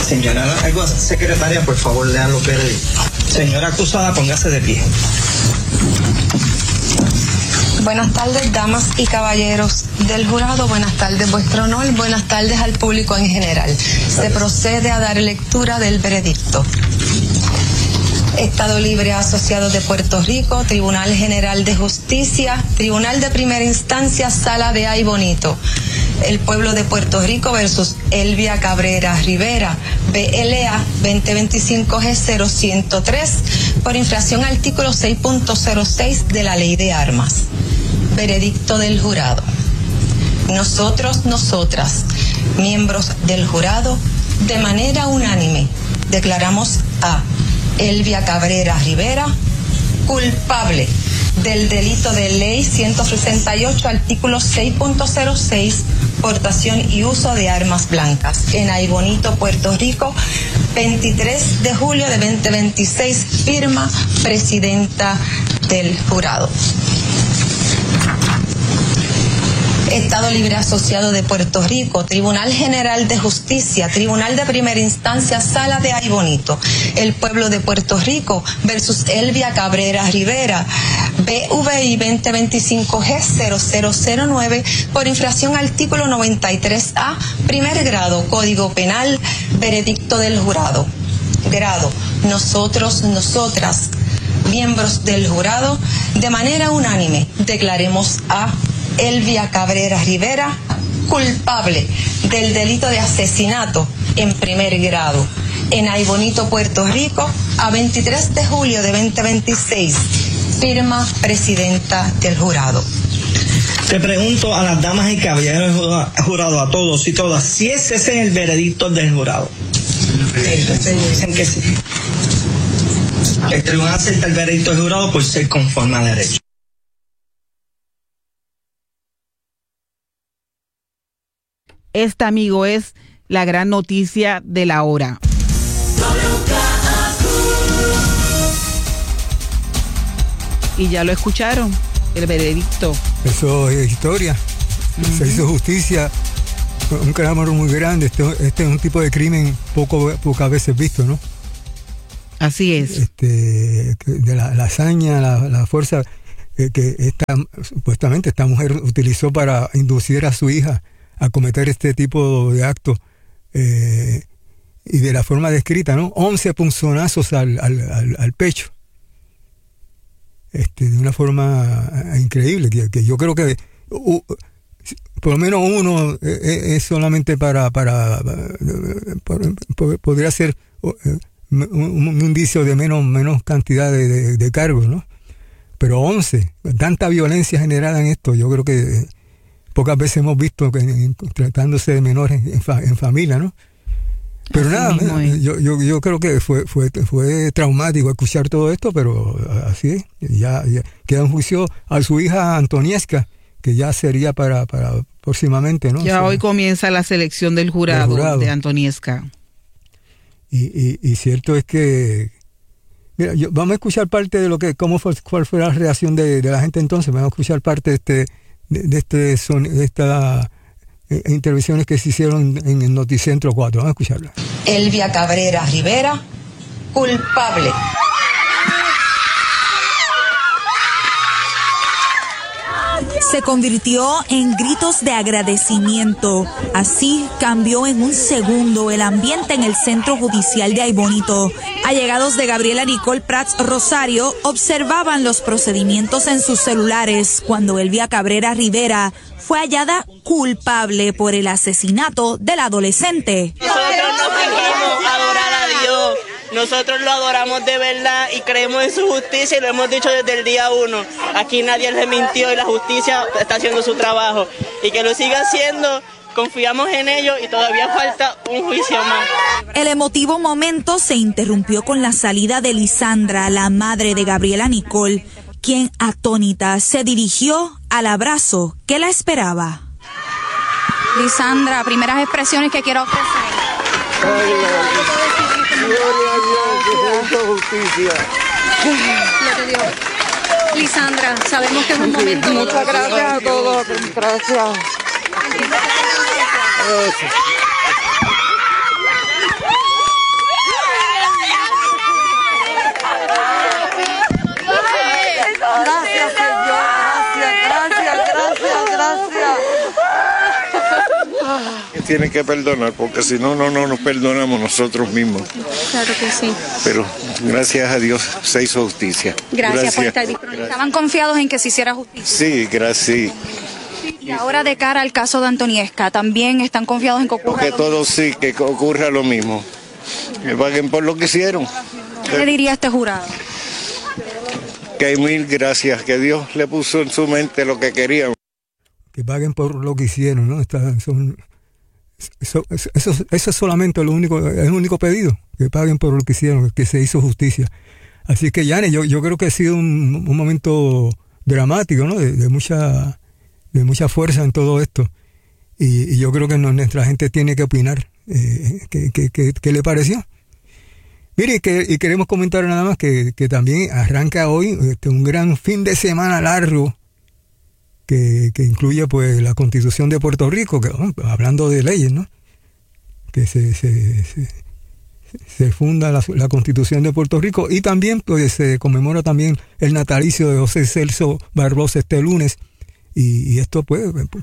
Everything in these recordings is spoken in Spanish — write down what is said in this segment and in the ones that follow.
Señora secretaria, por favor, lean los veredictos. Señora acusada, póngase de pie. Buenas tardes, damas y caballeros del jurado. Buenas tardes, vuestro honor. Buenas tardes al público en general. Se procede a dar lectura del veredicto. Estado Libre Asociado de Puerto Rico, Tribunal General de Justicia, Tribunal de Primera Instancia, Sala de Ay Bonito. El Pueblo de Puerto Rico versus Elvia Cabrera Rivera, BLA 2025G0103, por infracción al artículo 6.06 de la Ley de Armas. Veredicto del jurado. Nosotros, nosotras, miembros del jurado, de manera unánime, declaramos a Elvia Cabrera Rivera culpable del delito de ley 168, artículo 6.06, portación y uso de armas blancas, en Ay Bonito, Puerto Rico, 23 de julio de 2026, firma presidenta del jurado. Estado Libre Asociado de Puerto Rico, Tribunal General de Justicia, Tribunal de Primera Instancia, Sala de Ay Bonito. El Pueblo de Puerto Rico versus Elvia Cabrera Rivera, BVI 2025G0009, por infracción al artículo 93A, primer grado, Código Penal. Veredicto del jurado. Grado: nosotros, nosotras, miembros del jurado, de manera unánime, declaremos a Elvia Cabrera Rivera culpable del delito de asesinato en primer grado, en Ay Bonito, Puerto Rico, a 23 de julio de 2026, firma presidenta del jurado. Te pregunto a las damas y caballeros del jurado, a todos y todas, si ese es el veredicto del jurado. Dicen que sí. El tribunal acepta el veredicto del jurado por ser conforme a derecho. Esta, amigo, es la gran noticia de la hora. Y ya lo escucharon, el veredicto. Eso es historia. Se hizo justicia, un clamor muy grande. Este es un tipo de crimen pocas veces visto, ¿no? Así es. De la hazaña, la fuerza que supuestamente esta mujer utilizó para inducir a su hija a cometer este tipo de actos, y de la forma descrita, ¿no? 11 punzonazos al pecho, de una forma increíble, que yo creo que por lo menos uno es solamente podría ser un indicio de menos cantidad de cargos, ¿no? Pero 11, tanta violencia generada en esto, yo creo que pocas veces hemos visto que tratándose de menores en familia, ¿no? Pero así nada, yo creo que fue traumático escuchar todo esto, pero así es. Ya queda en juicio a su hija Antoniesca, que ya sería para próximamente, ¿no? Ya hoy comienza la selección del jurado de Antoniesca. Y cierto es que, mira, vamos a escuchar parte de cuál fue la reacción de la gente entonces. Vamos a escuchar parte de estas intervenciones que se hicieron en el Noticentro 4. Vamos a escucharla. Elvia Cabrera Rivera culpable. Se convirtió en gritos de agradecimiento. Así cambió en un segundo el ambiente en el Centro Judicial de Ay Bonito. Allegados de Gabriela Nicole Prats Rosario observaban los procedimientos en sus celulares cuando Elvia Cabrera Rivera fue hallada culpable por el asesinato del adolescente. Nosotros no fingimos adorar a Dios. Nosotros lo adoramos de verdad y creemos en su justicia y lo hemos dicho desde el día 1. Aquí nadie le mintió y la justicia está haciendo su trabajo. Y que lo siga haciendo, confiamos en ello y todavía falta un juicio más. El emotivo momento se interrumpió con la salida de Lisandra, la madre de Gabriela Nicole, quien atónita se dirigió al abrazo que la esperaba. Lisandra, primeras expresiones que quiero ofrecer. Gloria a Dios, que se hizo justicia. Lisandra, sabemos que es un momento... Muchas gracias a todos, gracias. tiene que perdonar, porque si no, no nos perdonamos nosotros mismos. Claro que sí. Pero gracias a Dios se hizo justicia. Gracias por estar disponible. ¿Estaban confiados en que se hiciera justicia? Sí, gracias. Y ahora de cara al caso de Antoniesca, ¿también están confiados en que ocurra Que lo todos sí, que ocurra lo mismo. Que paguen por lo que hicieron. mismo? ¿Qué le diría a este jurado? Que mil gracias, que Dios le puso en su mente lo que querían. Que paguen por lo que hicieron, ¿no? Eso es solamente el único pedido, que paguen por lo que hicieron, que se hizo justicia. Así que, Yane, yo creo que ha sido un momento dramático, ¿no? De mucha fuerza en todo esto. Y yo creo que nuestra gente tiene que opinar qué le pareció. Mire, y queremos comentar nada más que también arranca hoy un gran fin de semana largo que incluye pues la Constitución de Puerto Rico, que hablando de leyes, ¿no? Que se funda la Constitución de Puerto Rico, y también pues se conmemora también el natalicio de José Celso Barbosa este lunes, y esto pues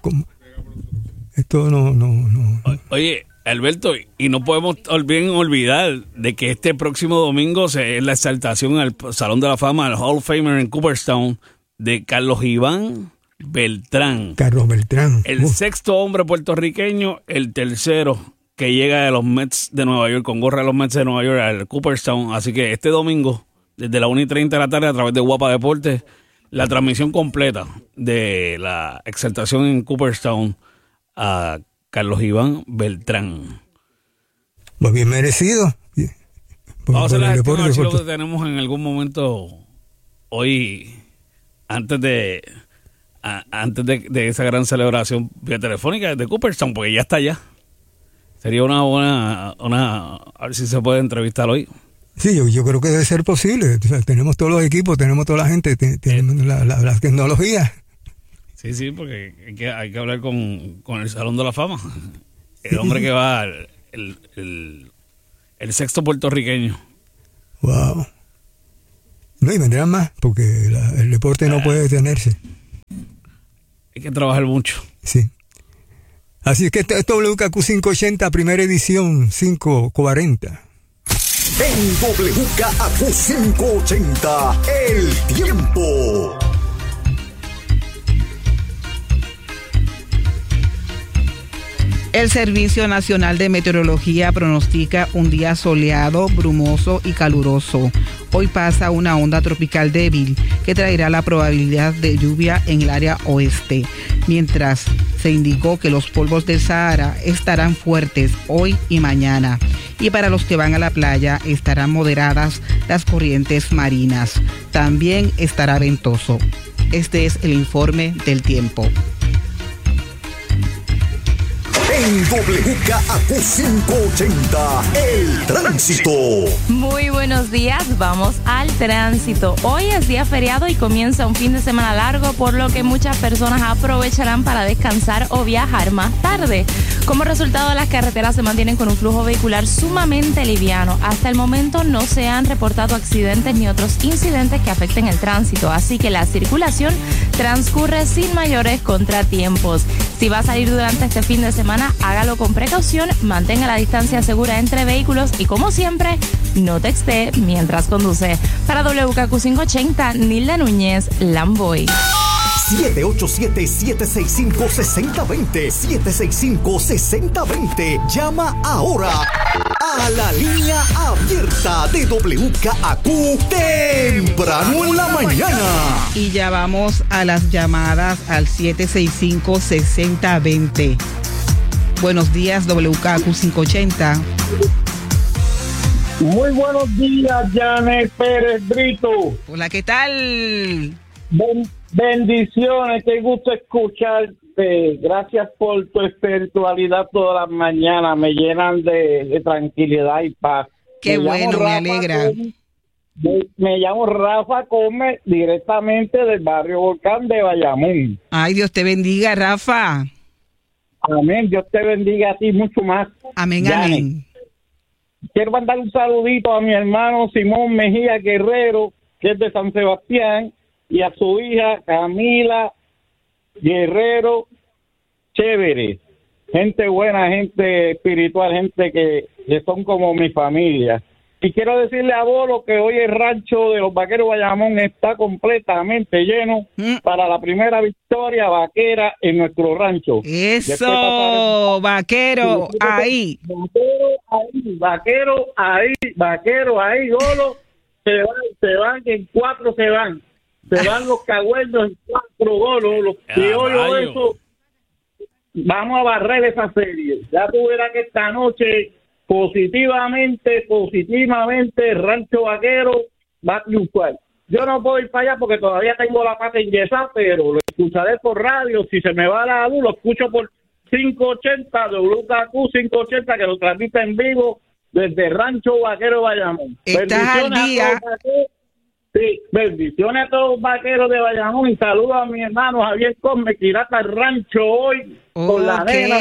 esto no. Oye, Alberto, y no podemos olvidar de que este próximo domingo es la exaltación al Salón de la Fama, al Hall of Famer en Cooperstown, de Carlos Iván Beltrán. Carlos Beltrán. El sexto hombre puertorriqueño, el tercero que llega de los Mets de Nueva York, con gorra de los Mets de Nueva York al Cooperstown. Así que este domingo, desde las 1:30 de la tarde, a través de Guapa Deportes, la transmisión completa de la exaltación en Cooperstown a Carlos Iván Beltrán. Pues bien merecido. Vamos a hacer lo que tenemos en algún momento hoy, antes de esa gran celebración vía telefónica de Cooperstown, porque ya está allá. Sería una buena, a ver si se puede entrevistar hoy. Sí, yo creo que debe ser posible. O sea, tenemos todos los equipos, tenemos toda la gente, tenemos la tecnología. Sí, porque hay que hablar con el Salón de la Fama. El hombre que va, el sexto puertorriqueño. Wow. No, y vendrán más, porque el deporte no puede detenerse. Hay que trabajar mucho. Sí. Así es que esto es WKQ 580, primera edición, 5:40. En WKQ 580, el tiempo. El Servicio Nacional de Meteorología pronostica un día soleado, brumoso y caluroso. Hoy pasa una onda tropical débil que traerá la probabilidad de lluvia en el área oeste, mientras se indicó que los polvos del Sahara estarán fuertes hoy y mañana. Y para los que van a la playa estarán moderadas las corrientes marinas. También estará ventoso. Este es el informe del tiempo. En WKQ 580, el tránsito. Muy buenos días, vamos al tránsito. Hoy es día feriado y comienza un fin de semana largo, por lo que muchas personas aprovecharán para descansar o viajar más tarde. Como resultado, las carreteras se mantienen con un flujo vehicular sumamente liviano. Hasta el momento no se han reportado accidentes ni otros incidentes que afecten el tránsito, así que la circulación transcurre sin mayores contratiempos. Si va a salir durante este fin de semana, hágalo con precaución, mantenga la distancia segura entre vehículos y, como siempre, no textee mientras conduce. Para WKQ 580, Nilda Núñez, Lamboy. 787-765-6020. 765-6020. Llama ahora a la línea abierta de WKQ temprano en la mañana. Y ya vamos a las llamadas al 765-6020. Buenos días, WKQ 580. Muy buenos días, Janet Pérez Brito. Hola, ¿qué tal? Bendiciones, qué gusto escucharte. Gracias por tu espiritualidad todas las mañanas. Me llenan de tranquilidad y paz. Qué bueno, me alegra. Me llamo Rafa Come, directamente del barrio Volcán de Bayamón. Ay, Dios te bendiga, Rafa. Amén, Dios te bendiga a ti mucho más. Amén, Janet. amén. Quiero mandar un saludito a mi hermano Simón Mejía Guerrero, que es de San Sebastián, y a su hija Camila Guerrero Chévere. gente buena, gente espiritual, gente que son como mi familia. Y quiero decirle a Bolo que hoy el rancho de los Vaqueros Bayamón está completamente lleno para la primera victoria vaquera en nuestro rancho. Eso, vaquero, ahí. Vaquero ahí, Bolo. Se van, en 4 se van. Se van los cagüeños en 4 golos. Los criollos, eso. Vamos a barrer esa serie. Ya tú verás que esta noche positivamente, el Rancho Vaquero va a triunfar. Yo no puedo ir para allá porque todavía tengo la pata enyesada, pero lo escucharé por radio. Si se me va la luz, lo escucho por 580, WKQ 580, que lo transmite en vivo desde Rancho Vaquero Bayamón. Estás al día. Sí, bendiciones a todos los vaqueros de Bayamón y saludos a mi hermano Javier Cosme, que irá hasta el rancho hoy con la nena.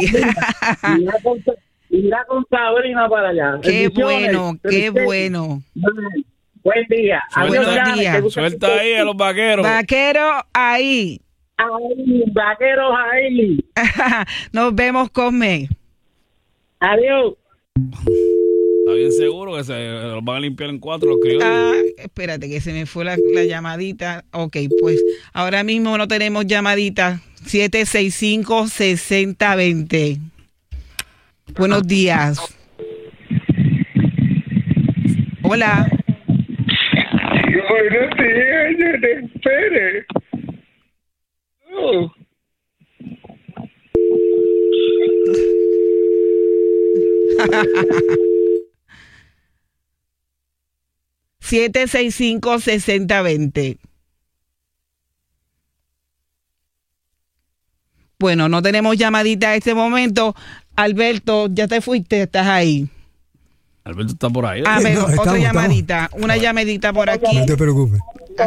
Irá con Sabrina para allá. Qué bueno, qué bueno. Buen día. Buenos días. Suelta ahí a los vaqueros. Vaqueros ahí. Vaqueros ahí. Nos vemos, Cosme. Adiós. Está bien seguro que se los van a limpiar en 4 los criollos. Espérate, que se me fue la llamadita. Ok, pues ahora mismo no tenemos llamadita. 765-6020. Buenos días. Hola. Buenos días, espere. Oh. $765-6020. Bueno, no tenemos llamadita a este momento. Alberto, ya te fuiste, estás ahí. Alberto está por ahí. A ver, otra llamadita. Una llamadita por aquí. No te preocupes.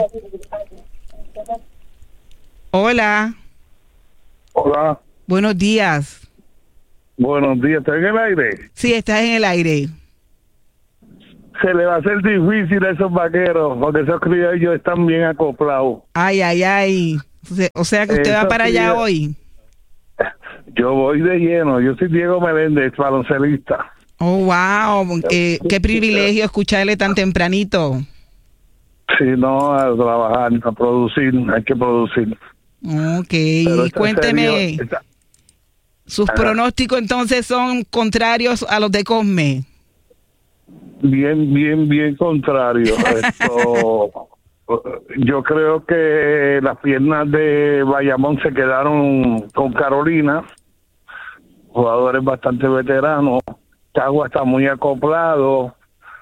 Hola. Hola. Buenos días. Buenos días, ¿estás en el aire? Sí, estás en el aire. Se le va a hacer difícil a esos vaqueros, porque esos criollos están bien acoplados. Ay. O sea que usted va para allá hoy. Yo voy de lleno. Yo soy Diego Meléndez, baloncelista. Oh, wow. Qué privilegio escucharle tan tempranito. Sí, no, a trabajar, a producir, hay que producir. Ok, y cuénteme, sus pronósticos entonces son contrarios a los de Cosme. Bien contrario. Yo creo que las piernas de Bayamón se quedaron con Carolina, jugadores bastante veteranos. Cagua está muy acoplado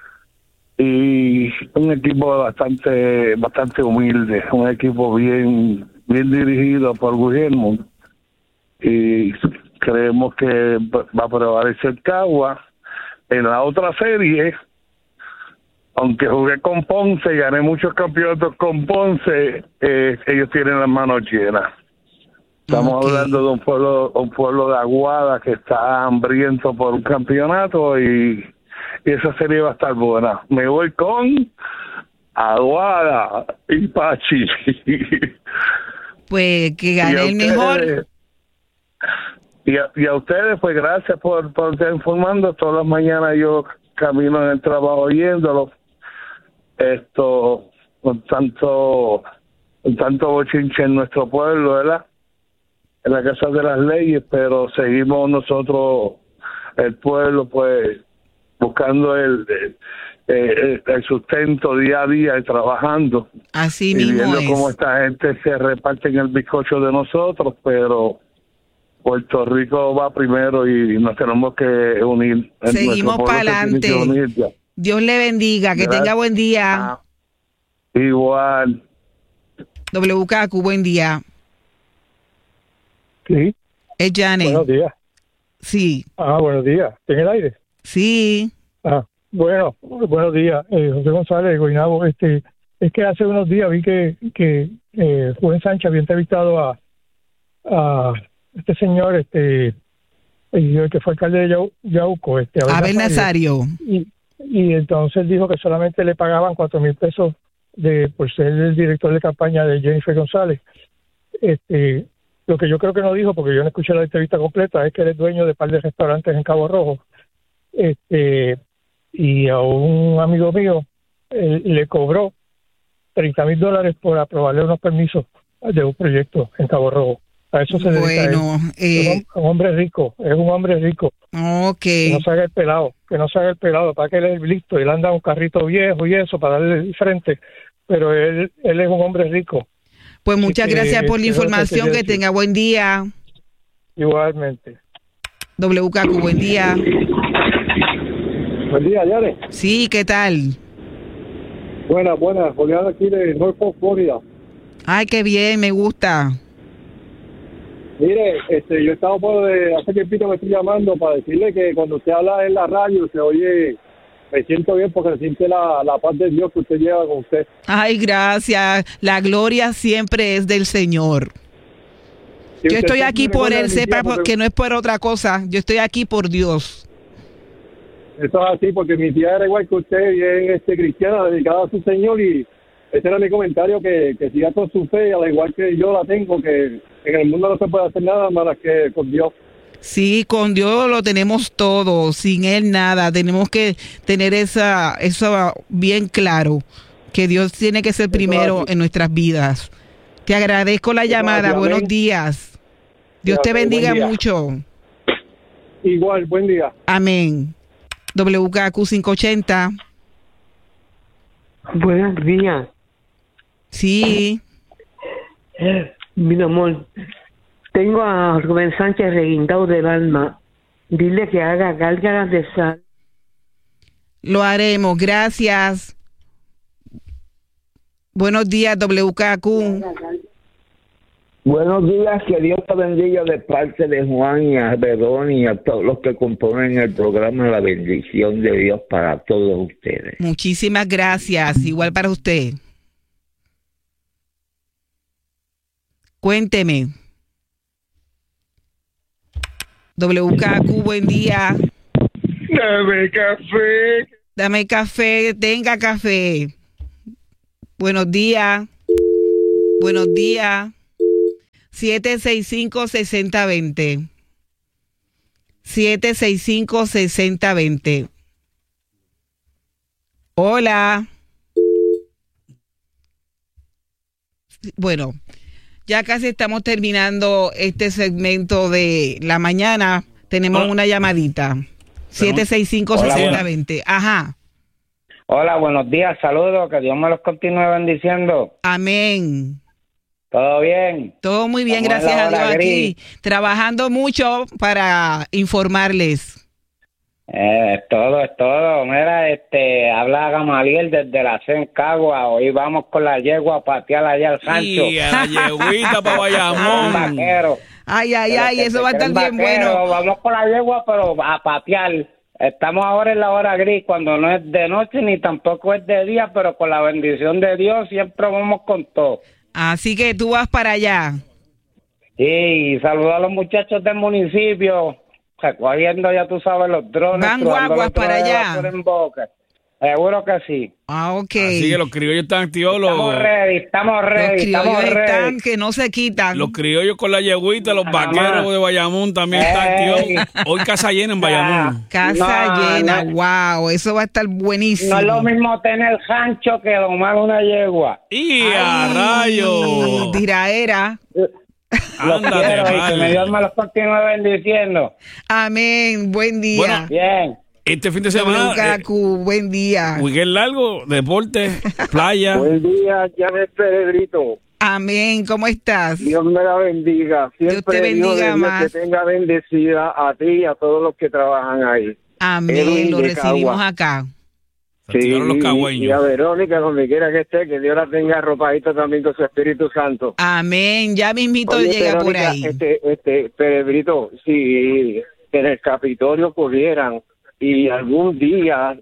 y un equipo bastante humilde, un equipo bien dirigido por Guillermo, y creemos que va a prevalecer Cagua. En la otra serie, aunque jugué con Ponce y gané muchos campeonatos con Ponce, ellos tienen las manos llenas. Estamos hablando de un pueblo de Aguada que está hambriento por un campeonato y esa serie va a estar buena. Me voy con Aguada y Pachi. Pues que gane el mejor. Y a ustedes, pues gracias por estar informando. Todas las mañanas yo camino en el trabajo oyéndolo. Con tanto bochinche en nuestro pueblo, ¿verdad? En la Casa de las Leyes, pero seguimos nosotros, el pueblo, pues buscando el sustento día a día y trabajando. Así y mismo viendo es. cómo esta gente se reparte en el bizcocho de nosotros, pero Puerto Rico va primero y nos tenemos que unir. Seguimos para adelante. Dios le bendiga, que tenga buen día. Igual. WKQ, buen día. Sí. Es Janet. Buenos días. Sí. Buenos días. ¿En el aire? Sí. Bueno, buenos días. José González, Guaynabo. Es que hace unos días vi que Rubén Sánchez había entrevistado a este señor, el que fue alcalde de Yauco, Abel Nazario. Y entonces dijo que solamente le pagaban $4,000 por ser el director de campaña de Jennifer González. Lo que yo creo que no dijo, porque yo no escuché la entrevista completa, es que él es dueño de un par de restaurantes en Cabo Rojo. Y a un amigo mío le cobró $30,000 por aprobarle unos permisos de un proyecto en Cabo Rojo. A eso se dedica él. Es un hombre rico, es un hombre rico. Okay. Que no se haga el pelado, para que él es listo. Él anda en un carrito viejo y eso, para darle el frente. Pero él es un hombre rico. Pues muchas gracias por la información, que tenga buen día. Igualmente. WKQ, buen día. Buen día, Yare. Sí, ¿qué tal? Buenas, Julián aquí de Norfolk, Florida. Ay, qué bien, me gusta. Mire, yo estaba hace tiempito me estoy llamando para decirle que cuando usted habla en la radio se oye, me siento bien porque se siente la paz de Dios que usted lleva con usted. Ay, gracias. La gloria siempre es del Señor. Yo estoy aquí por Él, sepa que no es por otra cosa. Yo estoy aquí por Dios. Eso es así, porque mi tía era igual que usted, bien cristiana, dedicada a su Señor, y ese era mi comentario, que siga con su fe, al igual que yo la tengo, que en el mundo no se puede hacer nada más que con Dios. Sí, con Dios lo tenemos todo, sin Él nada. Tenemos que tener eso bien claro, que Dios tiene que ser primero en nuestras vidas. Te agradezco la llamada, buenos días. Dios te bendiga mucho. Igual, buen día. Amén. WKQ 580. Buenos días. Sí. Mi amor, tengo a Rubén Sánchez reguindado del alma. Dile que haga gárgaras de sal. Lo haremos, gracias. Buenos días, WKQ. Buenos días, que Dios te bendiga de parte de Juan y a Verón y a todos los que componen el programa. La bendición de Dios para todos ustedes. Muchísimas gracias, igual para usted. Cuénteme. WKQ, buen día. Dame café. Dame café, tenga café. Buenos días. Buenos días. 765-6020. 765-6020. Hola. Bueno, ya casi estamos terminando este segmento de la mañana. Tenemos una llamadita. 765-6020. Ajá. Hola, buenos días, saludos, que Dios me los continúe bendiciendo. Amén. ¿Todo bien? Todo muy bien, gracias a Dios aquí, trabajando mucho para informarles. Es todo. Mira, habla Gamaliel desde la Cagua. Hoy vamos con la yegua a patear allá al rancho. Y la yeguita para Bayamón. Vaquero. Ay, eso va a estar bien bueno. Vamos con la yegua, pero a patear. Estamos ahora en la hora gris, cuando no es de noche ni tampoco es de día, pero con la bendición de Dios siempre vamos con todo. Así que tú vas para allá. Sí, saludo a los muchachos del municipio, recogiendo, ya tú sabes, los drones. Van guaguas para allá. Seguro que sí. Ah, ok. Así que los criollos están activados. Estamos ready. Los criollos están que no se quitan. Los criollos con la yeguita, los vaqueros de Bayamón también están activados. Hoy casa llena en Bayamón. Casa llena, wow, eso va a estar buenísimo. No es lo mismo tener rancho que domar una yegua. ¡Y a rayos! Tiraera. Ándate, que Dios me los continúe bendiciendo. Amén, buen día. Bueno, bien. Este fin de semana, buen día. Weekend largo, deporte, playa. Buen día, Janet Pedrito. Amén, ¿cómo estás? Dios me la bendiga. Siempre Dios te bendiga más. Que tenga bendecida a ti y a todos los que trabajan ahí. Amén, lo recibimos acá. Sí, y a Verónica, donde quiera que esté, que Dios la tenga arropadita también con su Espíritu Santo. Amén, ya mismito llega Verónica, por ahí. Pedrito, si en el Capitolio ocurrieran y algún día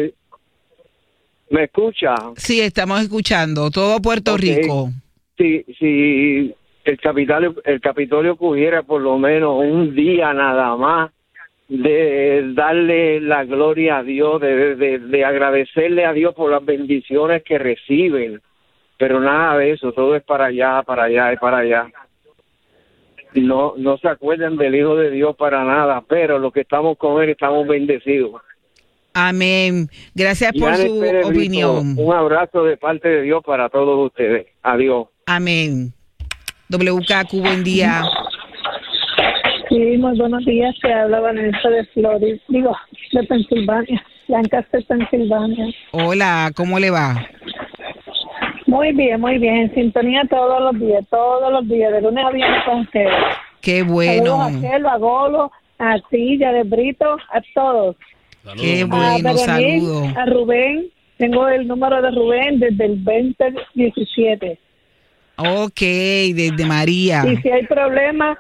¿me escucha? Sí, estamos escuchando, todo Puerto Rico. Si el Capitolio ocurriera por lo menos un día nada más, de darle la gloria a Dios, de agradecerle a Dios por las bendiciones que reciben, pero nada de eso, todo es para allá, y para allá. no se acuerden del Hijo de Dios para nada, pero los que estamos con él estamos bendecidos. Amén. Gracias por Janet su Pérez opinión. Brito, un abrazo de parte de Dios para todos ustedes. Adiós. Amén. WKQ, buen día. Sí, muy buenos días. Se habla Vanessa de Florida, de Pensilvania, Lancaster, Pensilvania. Hola, ¿cómo le va? Muy bien, en sintonía todos los días, de lunes a viernes con ustedes. Qué bueno. Saludos a Chelo, a Golo, a ti, de Brito, a todos. Qué bueno, a saludos. A Rubén, tengo el número de Rubén desde el 2017. Ok, desde María. Y si hay problemas,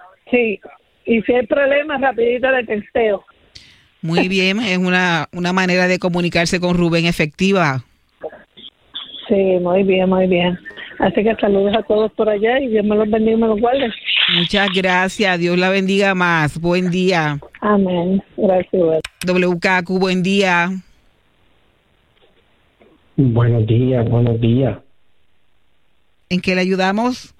rapidito de testeo. Muy bien, es una manera de comunicarse con Rubén efectiva. Sí, muy bien. Así que saludos a todos por allá y Dios me los bendiga y me los guarde. Muchas gracias, Dios la bendiga más. Buen día. Amén. Gracias. WKQ, buen día. Buenos días. ¿En qué le ayudamos?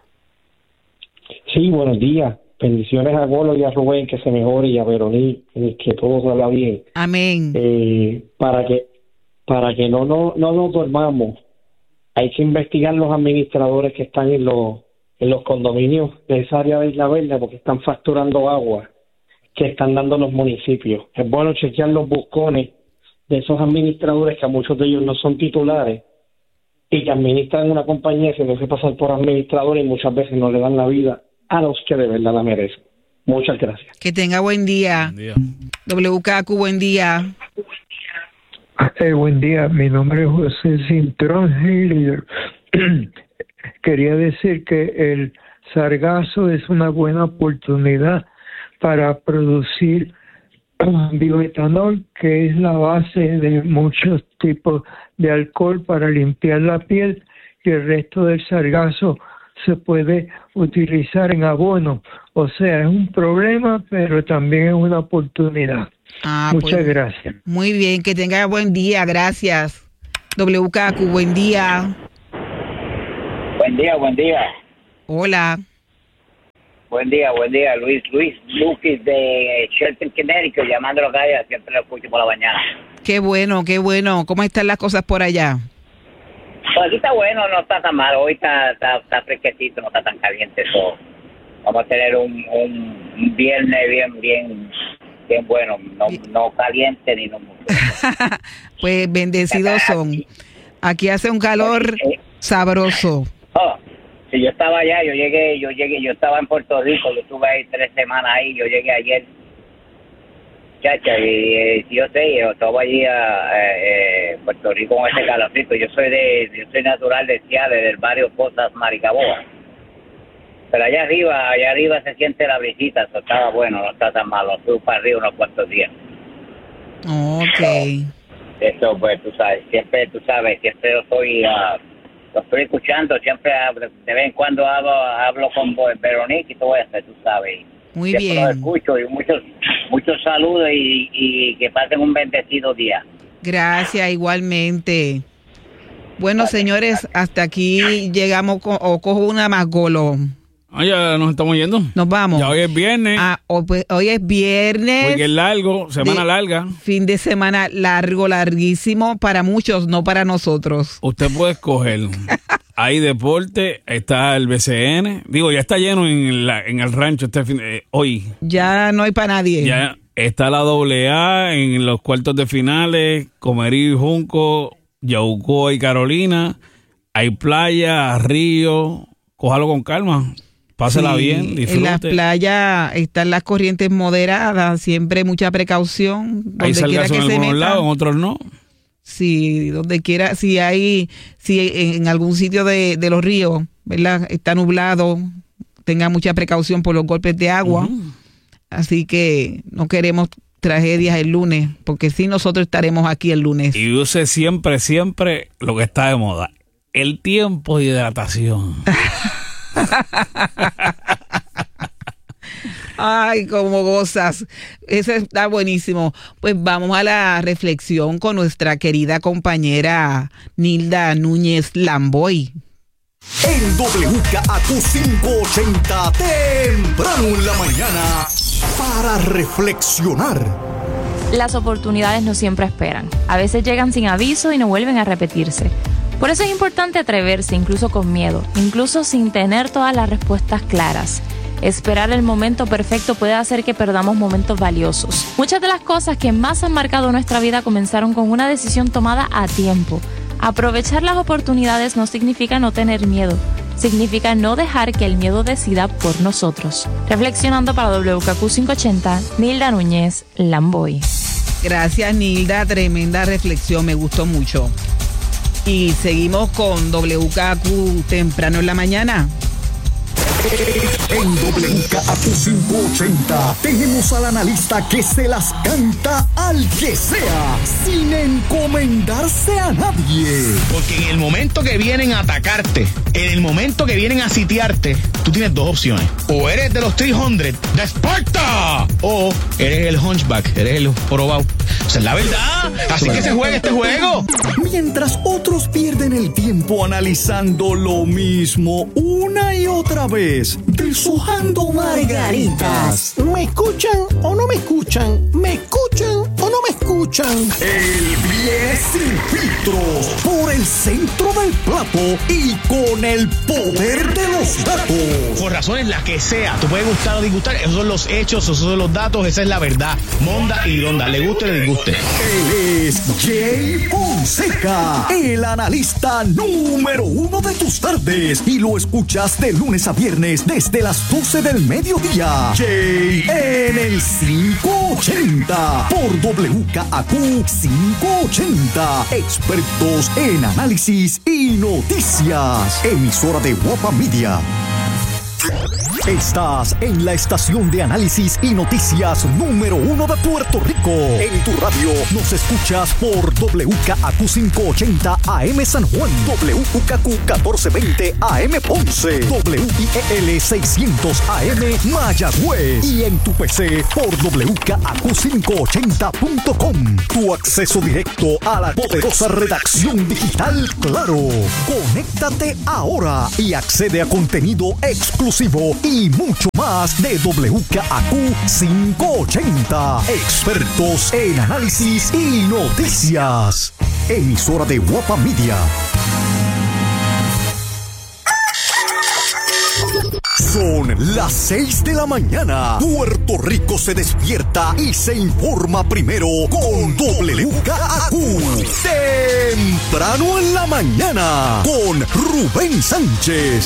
Sí, buenos días. Bendiciones a Golo y a Rubén, que se mejore, y a Veroní, que todo salga bien. Amén. Para que no nos dormamos, hay que investigar los administradores que están en los condominios de esa área de Isla Verde, porque están facturando agua que están dando los municipios. Es bueno chequear los buscones de esos administradores, que a muchos de ellos no son titulares y que administran una compañía que no se pasar por administradores, y muchas veces no le dan la vida a los que de verdad la merecen. Muchas gracias. Que tenga buen día. WKQ, buen día. Buen día, mi nombre es José Cintrón Hillier. Quería decir que el sargazo es una buena oportunidad para producir bioetanol, que es la base de muchos tipos de alcohol para limpiar la piel, y el resto del sargazo se puede utilizar en abono. O sea, es un problema, pero también es una oportunidad. Muchas gracias. Muy bien, que tenga buen día, gracias. WKQ, buen día. Buen día. Hola. Buen día, Luis Lucas de Shelton, Connecticut, llamándolo acá, siempre lo escucho por la mañana. Qué bueno. ¿Cómo están las cosas por allá? Pues aquí está bueno, no está tan mal, hoy está fresquecito, no está tan caliente eso. Vamos a tener un viernes bien bueno, no caliente ni no mucho. Pues bendecidos son. Aquí hace un calor sabroso. Si yo estaba allá, yo llegué, yo estaba en Puerto Rico, yo estuve ahí 3 semanas ahí, yo llegué ayer, chacha, y yo sé, yo estaba allí a Puerto Rico con ese calorcito. Yo soy natural de Ciales, del barrio Pozas, Maricaboa. Pero allá arriba se siente la brisita, eso estaba bueno, no está tan malo. Estuve para arriba unos cuantos días. Ok. Eso, pues, tú sabes, siempre lo estoy escuchando, siempre de vez en cuando hablo con Veronique y todo eso, tú sabes. Muy siempre bien. Lo escucho y muchos saludos y que pasen un bendecido día. Gracias, igualmente. Bueno, señores, hasta aquí llegamos, cojo una más, Golo. Ya nos estamos yendo. Nos vamos. Ya hoy es viernes. Hoy es viernes. Hoy es largo, semana larga. Fin de semana larguísimo para muchos, no para nosotros. Usted puede escoger. Hay deporte, está el BCN. Digo, ya está lleno en el rancho hoy. Ya no hay para nadie. Ya está la AA en los cuartos de finales, Comerío y Junco, Yaucoa y Carolina. Hay playa, río. Cójalo con calma. Pásela bien, disfrute. En las playas están las corrientes moderadas, siempre mucha precaución. Hay sargazo en algunos lados, en otros no. Sí, donde quiera, si en algún sitio de los ríos, ¿verdad? Está nublado, tenga mucha precaución por los golpes de agua. Así que no queremos tragedias el lunes, porque sí, nosotros estaremos aquí el lunes. Y use siempre lo que está de moda, el tiempo de hidratación. Ay, cómo gozas. Eso está buenísimo. Pues vamos a la reflexión con nuestra querida compañera Nilda Núñez Lamboy. En WKAQ 580, temprano en la mañana, para reflexionar. Las oportunidades no siempre esperan. A veces llegan sin aviso y no vuelven a repetirse. Por eso es importante atreverse, incluso con miedo, incluso sin tener todas las respuestas claras. Esperar el momento perfecto puede hacer que perdamos momentos valiosos. Muchas de las cosas que más han marcado nuestra vida comenzaron con una decisión tomada a tiempo. Aprovechar las oportunidades no significa no tener miedo. Significa no dejar que el miedo decida por nosotros. Reflexionando para WKQ 580, Nilda Núñez, Lamboy. Gracias, Nilda. Tremenda reflexión, me gustó mucho. Y seguimos con WKQ temprano en la mañana. En WKAQ 580 tenemos al analista que se las canta al que sea, sin encomendarse a nadie. Porque en el momento que vienen a atacarte, en el momento que vienen a sitiarte, tú tienes dos opciones. O eres de los 300 de Esparta, o eres el hunchback, eres el jorobado. Esa es la verdad. Así que se juega este juego. Mientras otros pierden el tiempo analizando lo mismo una y otra vez, deshojando margaritas. ¿Me escuchan o no me escuchan? ¿Me escuchan o no me escuchan? Él viene sin filtros, por el centro del plato y con el poder de los datos. Por razones las que sea, tú puedes gustar o disgustar, esos son los hechos, esos son los datos, esa es la verdad. Monda y Ronda, le guste o le disguste. Él es Jay Fonseca, el analista número 1 de tus tardes, y lo escuchas de lunes a viernes desde las 12 del mediodía. Jay en el 580 por WKAQ 580. Expertos en análisis y noticias. Emisora de Guapa Media. Estás en la estación de análisis y noticias número 1 de Puerto Rico. En tu radio nos escuchas por WKAQ 580 AM San Juan, WKAQ 1420 AM Ponce, WIEL 600 AM Mayagüez y en tu PC por WKAQ580.com. Tu acceso directo a la poderosa redacción digital Claro. Conéctate ahora y accede a contenido exclusivo y mucho más de WKAQ 580. Expertos en análisis y noticias. Emisora de Guapa Media. Son las 6 de la mañana. Puerto Rico se despierta y se informa primero con WKAQ. Temprano en la mañana con Rubén Sánchez.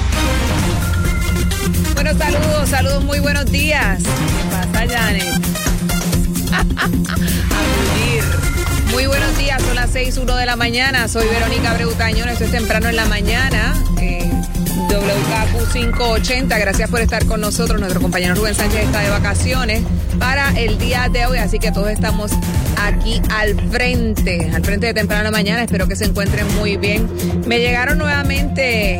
Bueno, saludos, muy buenos días. ¿Qué pasa, Janet? A morir. Muy buenos días, son las 6:01 de la mañana. Soy Verónica Abreu Tañón, esto es temprano en la mañana. WKAQ 580, gracias por estar con nosotros. Nuestro compañero Rubén Sánchez está de vacaciones para el día de hoy, así que todos estamos aquí al frente de temprano en la mañana. Espero que se encuentren muy bien. Me llegaron nuevamente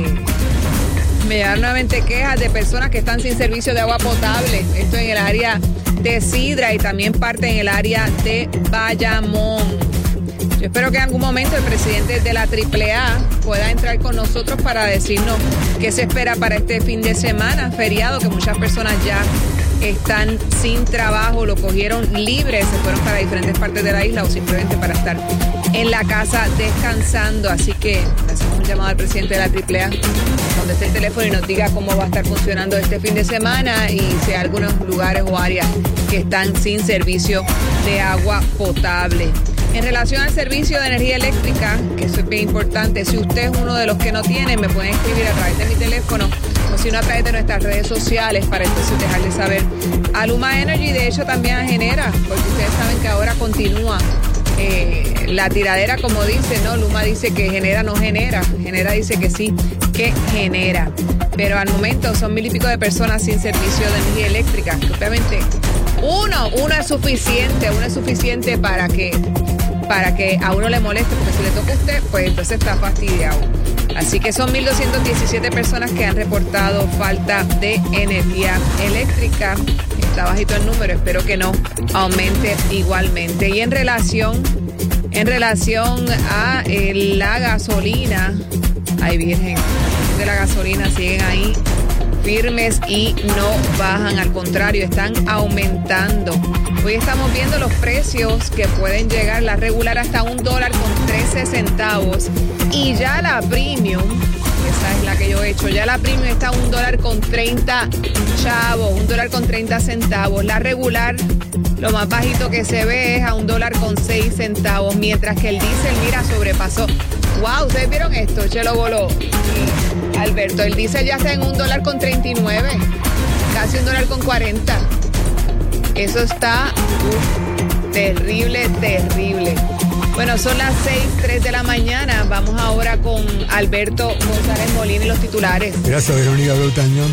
quejas de personas que están sin servicio de agua potable. Esto en el área de Sidra y también parte en el área de Bayamón. Yo espero que en algún momento el presidente de la AAA pueda entrar con nosotros para decirnos qué se espera para este fin de semana, feriado, que muchas personas ya están sin trabajo, lo cogieron libre, se fueron para diferentes partes de la isla o simplemente para estar en la casa descansando. Así que hacemos un llamado al presidente de la AAA, donde esté el teléfono, y nos diga cómo va a estar funcionando este fin de semana y si hay algunos lugares o áreas que están sin servicio de agua potable. En relación al servicio de energía eléctrica, que eso es bien importante, si usted es uno de los que no tiene, me pueden escribir a través de mi teléfono o si no a través de nuestras redes sociales para entonces dejarles saber a Luma Energy. De hecho también a Genera, porque ustedes saben que ahora continúa la tiradera, como dice, ¿no? Luma dice que Genera no genera, Genera dice que sí, que genera. Pero al momento son 1,000 y pico de personas sin servicio de energía eléctrica. Obviamente uno es suficiente para que a uno le moleste, porque si le toca a usted, pues entonces está fastidiado. Así que son 1,217 personas que han reportado falta de energía eléctrica. Está bajito el número, espero que no aumente igualmente. Y en relación a la gasolina, Ay, Virgen, de la gasolina siguen ahí firmes y no bajan, al contrario, están aumentando. Hoy estamos viendo los precios que pueden llegar, la regular hasta $1.13 y ya la premium, esa es la que yo he hecho, ya la premium está a $1.30, $1.30. La regular, lo más bajito que se ve es a $1.06, mientras que el diésel, mira, sobrepasó. Wow, ¿ustedes vieron esto? Chelo voló. Alberto, el diésel ya está en $1.39, casi $1.40. Eso está terrible. Bueno, son las 6:03 de la mañana. Vamos ahora con Alberto González Molina y los titulares. Gracias, Verónica Beltañón.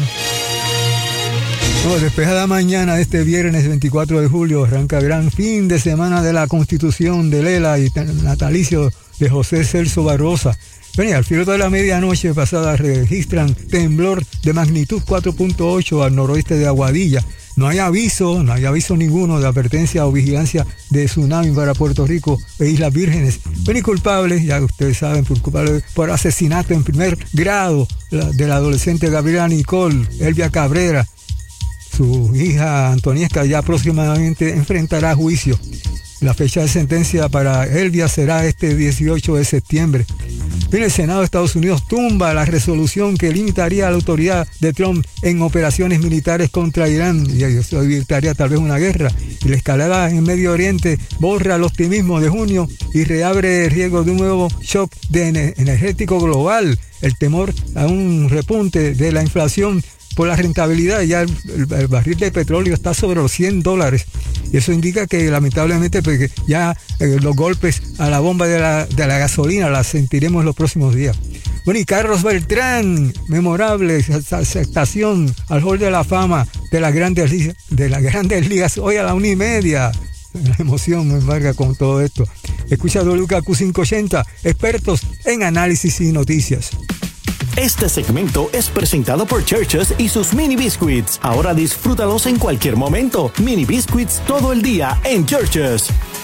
Despejada mañana de este viernes 24 de julio, arranca gran fin de semana de la Constitución de Lela y natalicio de José Celso Barbosa. Al filo de la medianoche pasada registran temblor de magnitud 4.8 al noroeste de Aguadilla. No hay aviso ninguno de advertencia o vigilancia de tsunami para Puerto Rico e Islas Vírgenes. Culpables, ya ustedes saben, por asesinato en primer grado de la adolescente Gabriela Nicole Elvia Cabrera. Su hija Antoniesca ya próximamente enfrentará juicio. La fecha de sentencia para Elvia será este 18 de septiembre. El Senado de Estados Unidos tumba la resolución que limitaría a la autoridad de Trump en operaciones militares contra Irán, y eso evitaría tal vez una guerra. Y la escalada en Medio Oriente borra el optimismo de junio y reabre el riesgo de un nuevo shock energético global. El temor a un repunte de la inflación por la rentabilidad. Ya el barril de petróleo está sobre los $100. Y eso indica que lamentablemente pues, ya los golpes a la bomba de la gasolina las sentiremos los próximos días. Bueno, y Carlos Beltrán, memorable aceptación al Hall de la Fama de las Grandes Ligas hoy a la 1:30. La emoción me embarga con todo esto. Escucha WKQ 580, expertos en análisis y noticias. Este segmento es presentado por Churches y sus Mini Biscuits. Ahora disfrútalos en cualquier momento. Mini Biscuits todo el día en Churches.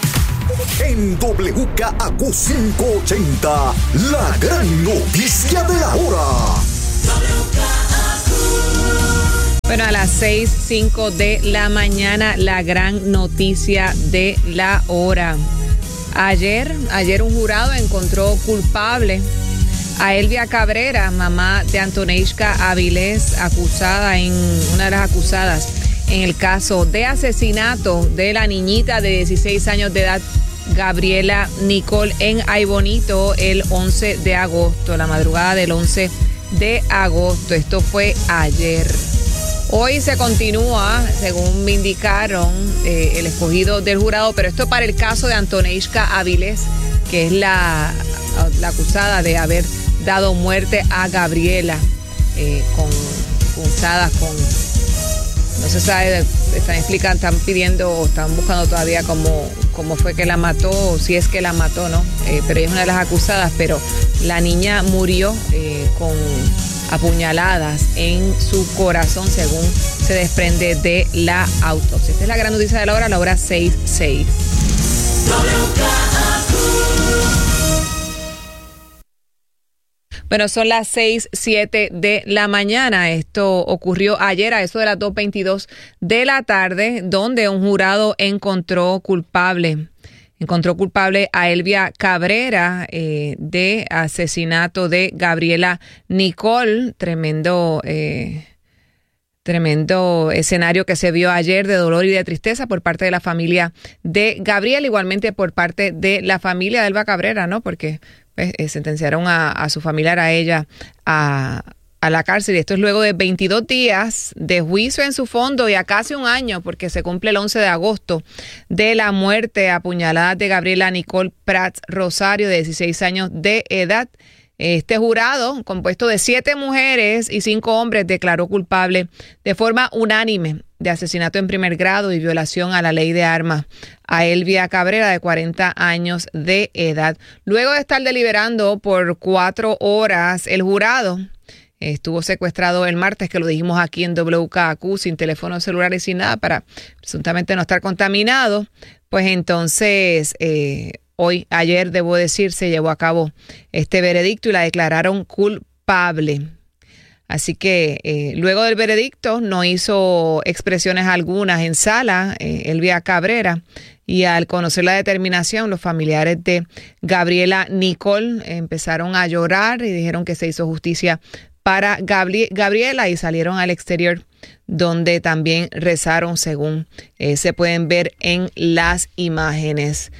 En WKQ 580, la gran noticia de la hora. Bueno, a las 6:05 de la mañana, la gran noticia de la hora. Ayer un jurado encontró culpable a Elvia Cabrera, mamá de Antoneishka Avilés, una de las acusadas en el caso de asesinato de la niñita de 16 años de edad, Gabriela Nicole, en Aybonito el 11 de agosto, la madrugada del 11 de agosto. Esto fue ayer. Hoy se continúa, según me indicaron, el escogido del jurado, pero esto para el caso de Antoneishka Avilés, que es la acusada de haber dado muerte a Gabriela, no se sabe, están pidiendo o están buscando todavía cómo fue que la mató, o si es que la mató, ¿no? Pero ella es una de las acusadas, pero la niña murió con apuñaladas en su corazón, según se desprende de la autopsia. Esta es la gran noticia de la hora 6:06. Bueno, son las 6:07 de la mañana. Esto ocurrió ayer a eso de las 2:22 de la tarde, donde un jurado encontró culpable a Elvia Cabrera de asesinato de Gabriela Nicole. Tremendo escenario que se vio ayer de dolor y de tristeza por parte de la familia de Gabriela, igualmente por parte de la familia de Elvia Cabrera, ¿no? Porque sentenciaron a su familiar, a ella, a la cárcel. Y esto es luego de 22 días de juicio en su fondo y a casi un año, porque se cumple el 11 de agosto, de la muerte a puñaladas de Gabriela Nicole Prats Rosario, de 16 años de edad. Este jurado, compuesto de 7 mujeres y 5 hombres, declaró culpable de forma unánime de asesinato en primer grado y violación a la ley de armas a Elvia Cabrera, de 40 años de edad. Luego de estar deliberando por 4 horas, el jurado estuvo secuestrado el martes, que lo dijimos aquí en WKQ, sin teléfono celular y sin nada, para presuntamente no estar contaminado. Pues entonces Ayer, debo decir, se llevó a cabo este veredicto y la declararon culpable. Así que luego del veredicto no hizo expresiones algunas en sala, Elvia Cabrera, y al conocer la determinación, los familiares de Gabriela Nicole empezaron a llorar y dijeron que se hizo justicia para Gabriela y salieron al exterior, donde también rezaron, según se pueden ver en las imágenes.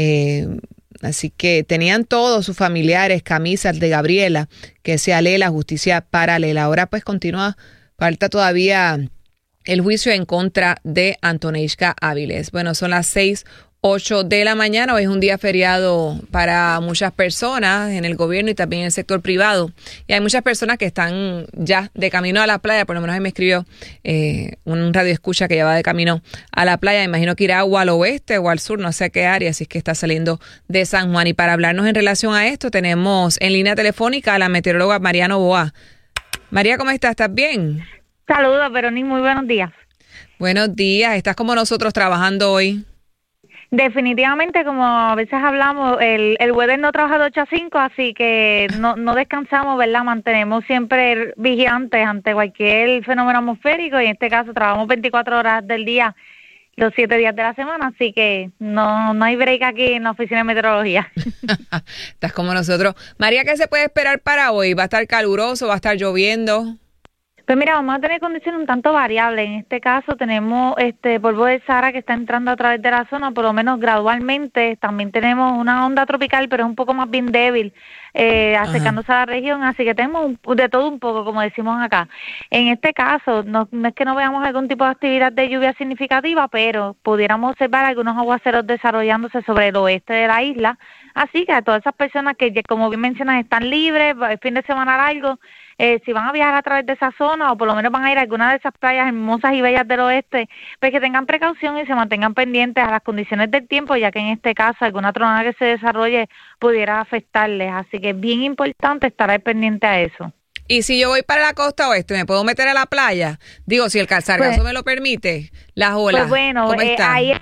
Así que tenían todos sus familiares camisas de Gabriela, que sea la justicia paralela. Ahora pues continúa, falta todavía el juicio en contra de Antoneishka Áviles. Bueno, son las 6:08 de la mañana. Hoy es un día feriado para muchas personas en el gobierno y también en el sector privado. Y hay muchas personas que están ya de camino a la playa. Por lo menos ahí me escribió un radioescucha que ya va de camino a la playa. Imagino que irá o al oeste o al sur, no sé a qué área, así es que está saliendo de San Juan. Y para hablarnos en relación a esto, tenemos en línea telefónica a la meteoróloga María Novoa. María, ¿cómo estás? ¿Estás bien? Saludos, Verónica, muy buenos días. Buenos días, ¿estás como nosotros trabajando hoy? Definitivamente, como a veces hablamos, el weather no trabaja de 8 a 5, así que no descansamos, ¿verdad? Mantenemos siempre vigilantes ante cualquier fenómeno atmosférico y en este caso trabajamos 24 horas del día, los 7 días de la semana, así que no hay break aquí en la oficina de meteorología. Estás como nosotros. María, ¿qué se puede esperar para hoy? ¿Va a estar caluroso? ¿Va a estar lloviendo? Pues mira, vamos a tener condiciones un tanto variables. En este caso tenemos polvo de Sahara que está entrando a través de la zona, por lo menos gradualmente. También tenemos una onda tropical, pero es un poco más bien débil, acercándose a la región. Así que tenemos de todo un poco, como decimos acá. En este caso, no es que no veamos algún tipo de actividad de lluvia significativa, pero pudiéramos observar algunos aguaceros desarrollándose sobre el oeste de la isla. Así que a todas esas personas que, como bien mencionas, están libres, el fin de semana largo, si van a viajar a través de esa zona o por lo menos van a ir a alguna de esas playas hermosas y bellas del oeste, pues que tengan precaución y se mantengan pendientes a las condiciones del tiempo, ya que en este caso alguna tronada que se desarrolle pudiera afectarles. Así que es bien importante estar ahí pendiente a eso. Y si yo voy para la costa oeste, ¿me puedo meter a la playa? Digo, si el sargazo me lo permite, las olas. Pues bueno, ¿cómo están? ahí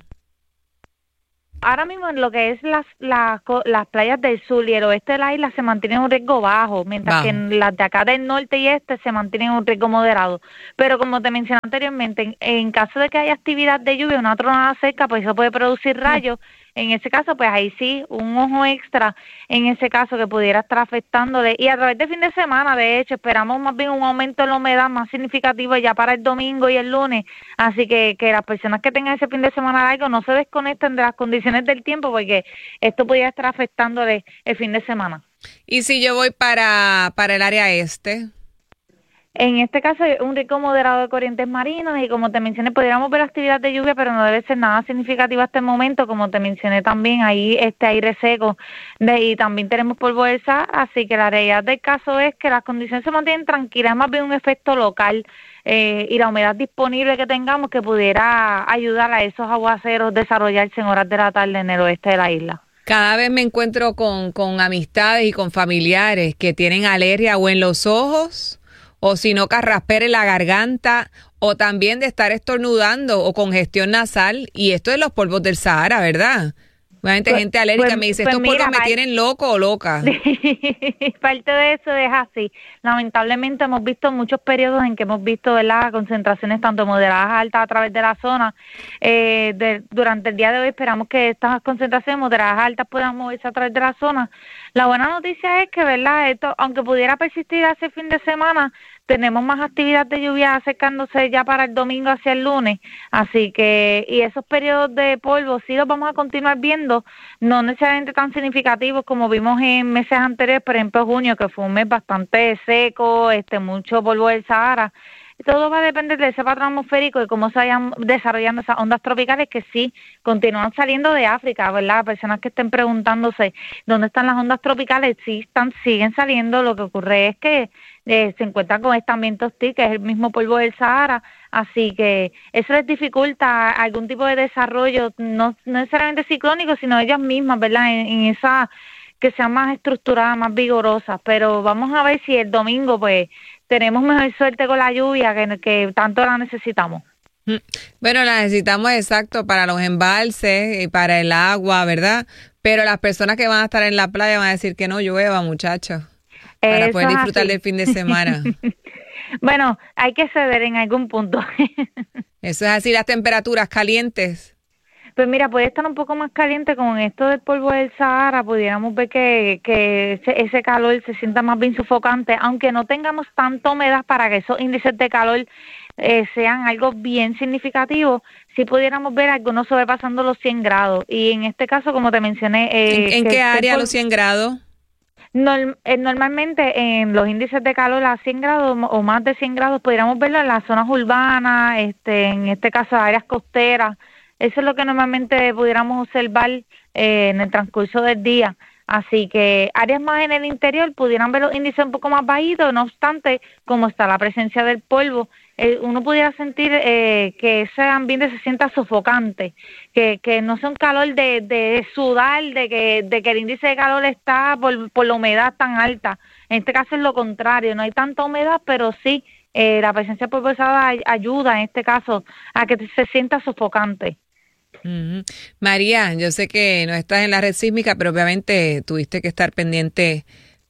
ahora mismo en lo que es las playas del sur y el oeste de la isla se mantienen un riesgo bajo, mientras que en las de acá del norte y este se mantienen un riesgo moderado. Pero como te mencioné anteriormente, en caso de que haya actividad de lluvia, una tronada seca, pues eso puede producir rayos. En ese caso, pues ahí sí, un ojo extra en ese caso que pudiera estar afectándole. Y a través del fin de semana, de hecho, esperamos más bien un aumento en la humedad más significativo ya para el domingo y el lunes. Así que las personas que tengan ese fin de semana largo no se desconecten de las condiciones del tiempo porque esto pudiera estar afectándole el fin de semana. ¿Y si yo voy para el área este? En este caso, un riesgo moderado de corrientes marinas y como te mencioné, pudiéramos ver actividad de lluvia, pero no debe ser nada significativo hasta el momento. Como te mencioné también, ahí aire seco y también tenemos polvo de Sahara, así que la realidad del caso es que las condiciones se mantienen tranquilas, es más bien un efecto local y la humedad disponible que tengamos que pudiera ayudar a esos aguaceros desarrollarse en horas de la tarde en el oeste de la isla. Cada vez me encuentro con amistades y con familiares que tienen alergia o en los ojos, o si no, carraspera en la garganta, o también de estar estornudando o congestión nasal, y esto es los polvos del Sahara, ¿verdad? Obviamente gente alérgica me dice, estos polvos me tienen loco o loca. Parte de eso es así. Lamentablemente hemos visto muchos periodos en que hemos visto, ¿verdad?, concentraciones tanto moderadas a altas a través de la zona. Durante el día de hoy esperamos que estas concentraciones moderadas a altas puedan moverse a través de la zona. La buena noticia es que, ¿verdad?, esto, aunque pudiera persistir hace fin de semana, tenemos más actividad de lluvia acercándose ya para el domingo hacia el lunes, así que, y esos periodos de polvo sí los vamos a continuar viendo, no necesariamente tan significativos como vimos en meses anteriores, por ejemplo junio, que fue un mes bastante seco, mucho polvo del Sahara. Todo va a depender de ese patrón atmosférico y cómo se vayan desarrollando esas ondas tropicales que sí continúan saliendo de África, ¿verdad? Personas que estén preguntándose dónde están las ondas tropicales, siguen saliendo. Lo que ocurre es que se encuentran con este ambiente hostil, que es el mismo polvo del Sahara, así que eso les dificulta algún tipo de desarrollo, no necesariamente ciclónico, sino ellas mismas, ¿verdad? En esa que sean más estructuradas, más vigorosas, pero vamos a ver si el domingo, pues, tenemos mejor suerte con la lluvia que tanto la necesitamos. Bueno, la necesitamos exacto para los embalses y para el agua, ¿verdad? Pero las personas que van a estar en la playa van a decir que no llueva, muchachos, para Eso poder es disfrutar así. del fin de semana. Bueno, hay que ceder en algún punto. Eso es así, las temperaturas calientes. Pues mira, puede estar un poco más caliente con esto del polvo del Sahara, pudiéramos ver que ese calor se sienta más bien sofocante, aunque no tengamos tanta humedad para que esos índices de calor sean algo bien significativo, si pudiéramos ver algunos sobrepasando los 100 grados. Y en este caso, como te mencioné... ¿En qué área los 100 grados? Normalmente en los índices de calor a 100 grados o más de 100 grados pudiéramos verlo en las zonas urbanas, en este caso áreas costeras. Eso es lo que normalmente pudiéramos observar en el transcurso del día. Así que áreas más en el interior pudieran ver los índices un poco más bajitos, no obstante, como está la presencia del polvo, uno pudiera sentir que ese ambiente se sienta sofocante, que no sea un calor de sudar, de que el índice de calor está por la humedad tan alta. En este caso es lo contrario, no hay tanta humedad, pero sí la presencia de polvo de Sahara ayuda en este caso a que se sienta sofocante. Uh-huh. María, yo sé que no estás en la red sísmica, pero obviamente tuviste que estar pendiente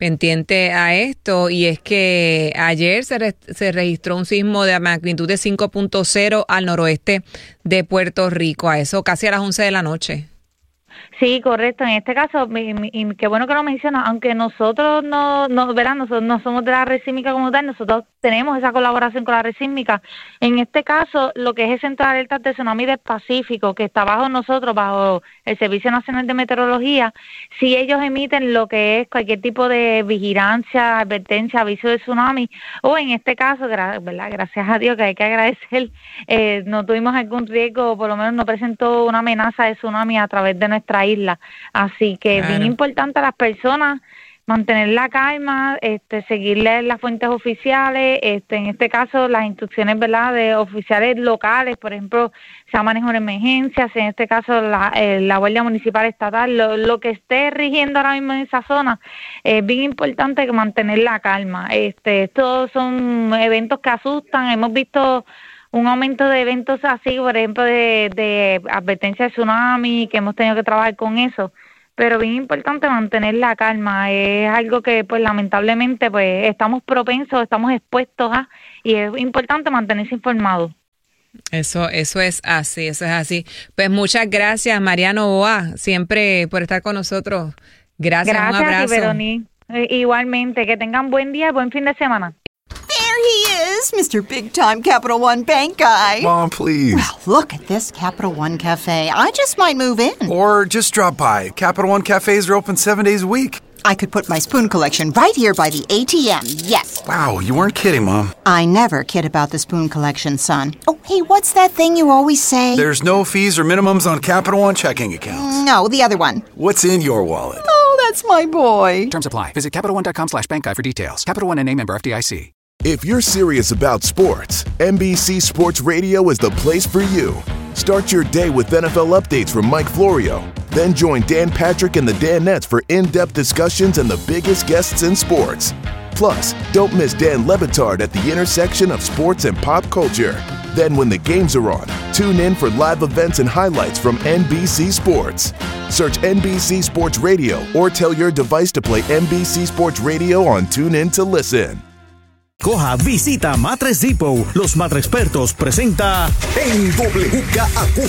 a esto, y es que ayer se registró un sismo de magnitud de 5.0 al noroeste de Puerto Rico, a eso casi a las 11 de la noche. Sí, correcto. En este caso, y qué bueno que lo mencionas, aunque nosotros nosotros no somos de la red sísmica como tal, nosotros tenemos esa colaboración con la red sísmica. En este caso, lo que es el Centro de Alertas de Tsunami del Pacífico, que está bajo nosotros, bajo el Servicio Nacional de Meteorología, si ellos emiten lo que es cualquier tipo de vigilancia, advertencia, aviso de tsunami, o en este caso, ¿verdad? Gracias a Dios, que hay que agradecer, no tuvimos algún riesgo, por lo menos no presentó una amenaza de tsunami a través de nuestra isla. Así que es bien importante a las personas mantener la calma, seguirle las fuentes oficiales, en este caso las instrucciones, ¿verdad?, de oficiales locales, por ejemplo, se ha manejado emergencias, en este caso la Guardia Municipal Estatal, lo que esté rigiendo ahora mismo en esa zona, es bien importante que mantener la calma. Estos son eventos que asustan, hemos visto un aumento de eventos así, por ejemplo, de advertencia de tsunami, que hemos tenido que trabajar con eso, pero bien importante mantener la calma. Es algo que, pues, lamentablemente, pues, estamos propensos, estamos expuestos a, y es importante mantenerse informado. Eso es así. Pues muchas gracias, María Novoa, siempre por estar con nosotros. Gracias, un abrazo. Gracias, Veroni. Igualmente, que tengan buen día, buen fin de semana. There he is, Mr. Big Time Capital One Bank guy. Mom, please. Well, look at this Capital One Cafe. I just might move in. Or just drop by. Capital One cafes are open 7 days a week. I could put my spoon collection right here by the ATM, yes. Wow, you weren't kidding, Mom. I never kid about the spoon collection, son. Oh, hey, what's that thing you always say? There's no fees or minimums on Capital One checking accounts. No, the other one. What's in your wallet? Oh, that's my boy. Terms apply. Visit CapitalOne.com/bankguide for details. Capital One NA, member FDIC. If you're serious about sports, NBC Sports Radio is the place for you. Start your day with NFL updates from Mike Florio. Then join Dan Patrick and the Danettes for in-depth discussions and the biggest guests in sports. Plus, don't miss Dan Le Batard at the intersection of sports and pop culture. Then when the games are on, tune in for live events and highlights from NBC Sports. Search NBC Sports Radio or tell your device to play NBC Sports Radio on TuneIn to listen. Coja, visita Matres Depot. Los Matrexpertos presenta en WKAQ